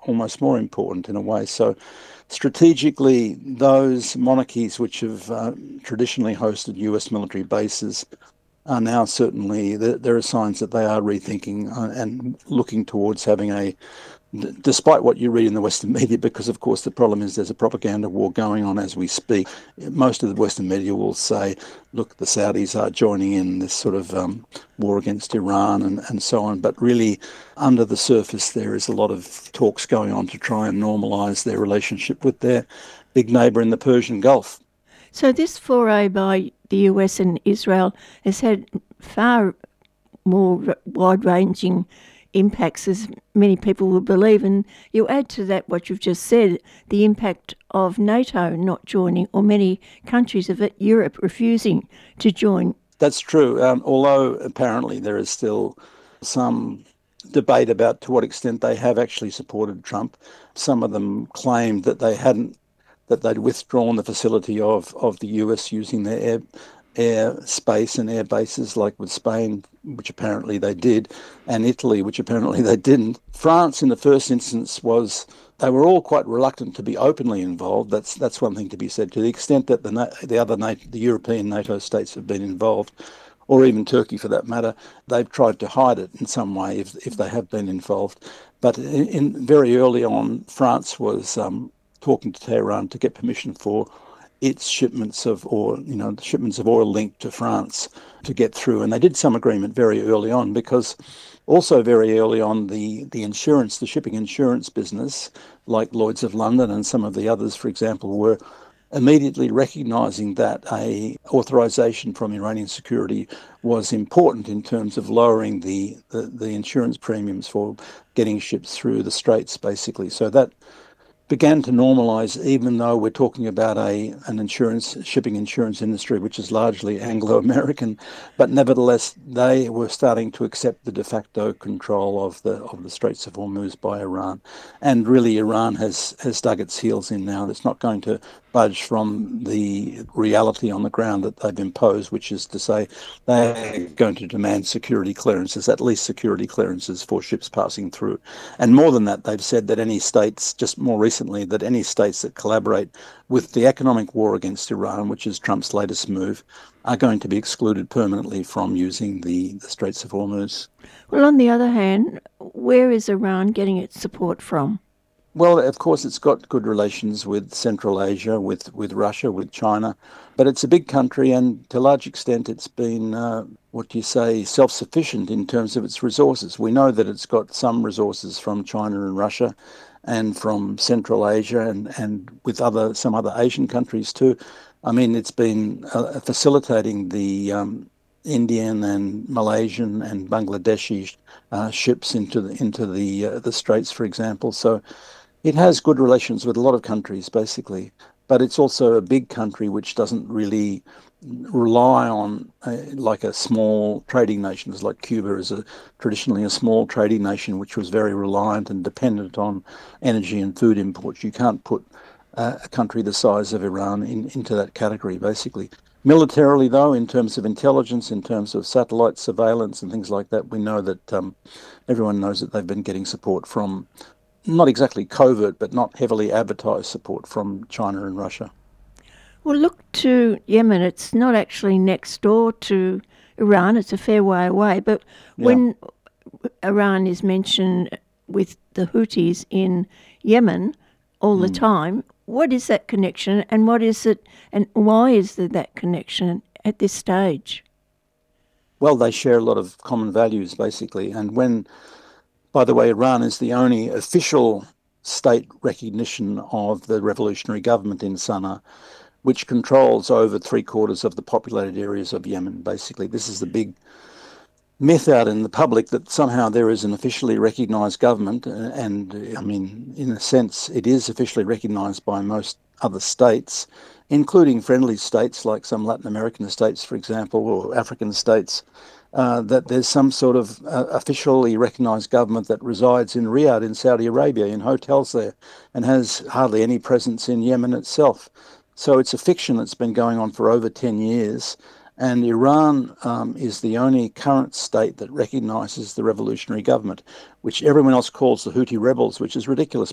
almost more important in a way. So strategically, those monarchies which have traditionally hosted US military bases are now certainly, there are signs that they are rethinking and looking towards having despite what you read in the Western media, because of course the problem is there's a propaganda war going on as we speak. Most of the Western media will say, look, the Saudis are joining in this sort of war against Iran and so on. But really, under the surface, there is a lot of talks going on to try and normalise their relationship with their big neighbour in the Persian Gulf. So this foray by the US and Israel has had far more wide-ranging impacts, as many people will believe. And you add to that what you've just said, the impact of NATO not joining, or many countries of Europe refusing to join. That's true, although apparently there is still some debate about to what extent they have actually supported Trump. Some of them claimed that they'd withdrawn the facility of the US using their air space and air bases, like with Spain, which apparently they did, and Italy, which apparently they didn't. France, in the first instance, they were all quite reluctant to be openly involved. That's one thing to be said. To the extent that the European NATO states have been involved, or even Turkey for that matter, they've tried to hide it in some way if they have been involved. But very early on, France was talking to Tehran to get permission for its shipments of oil, the shipments of oil linked to France to get through. And they did some agreement very early on, because also very early on, the shipping insurance business, like Lloyd's of London and some of the others, for example, were immediately recognising that a authorisation from Iranian security was important in terms of lowering the insurance premiums for getting ships through the straits, basically. So that began to normalise, even though we're talking about an shipping insurance industry which is largely Anglo-American, but nevertheless they were starting to accept the de facto control of the Straits of Hormuz by Iran. And really Iran has dug its heels in now. It's not going to budge from the reality on the ground that they've imposed, which is to say they're going to demand security clearances, at least security clearances for ships passing through. And more than that, they've said that any states, just more recently, that any states that collaborate with the economic war against Iran, which is Trump's latest move, are going to be excluded permanently from using the Straits of Hormuz. Well, on the other hand, where is Iran getting its support from? Well, of course, it's got good relations with Central Asia, with Russia, with China, but it's a big country, and to a large extent it's been, self-sufficient in terms of its resources. We know that it's got some resources from China and Russia and from Central Asia and with some other Asian countries too. I mean, it's been facilitating the Indian and Malaysian and Bangladeshi ships into the Straits, for example. So it has good relations with a lot of countries, basically, but it's also a big country which doesn't really rely on like a small trading nation. It's like Cuba is traditionally a small trading nation which was very reliant and dependent on energy and food imports. You can't put a country the size of Iran into that category, basically. Militarily, though, in terms of intelligence, in terms of satellite surveillance and things like that, we know that everyone knows that they've been getting support from, not exactly covert, but not heavily advertised support from China and Russia. Well, look to Yemen. It's not actually next door to Iran. It's a fair way away. But when Iran is mentioned with the Houthis in Yemen all the time, what is that connection, and what is it, and why is there that connection at this stage? Well, they share a lot of common values, basically. And by the way, Iran is the only official state recognition of the revolutionary government in Sana'a, which controls over 3/4 of the populated areas of Yemen, basically. This is the big myth out in the public that somehow there is an officially recognised government. And I mean, in a sense, it is officially recognised by most other states, including friendly states like some Latin American states, for example, or African states, that there's some sort of officially recognised government that resides in Riyadh in Saudi Arabia, in hotels there, and has hardly any presence in Yemen itself. So it's a fiction that's been going on for over 10 years. And Iran is the only current state that recognises the revolutionary government, which everyone else calls the Houthi rebels, which is ridiculous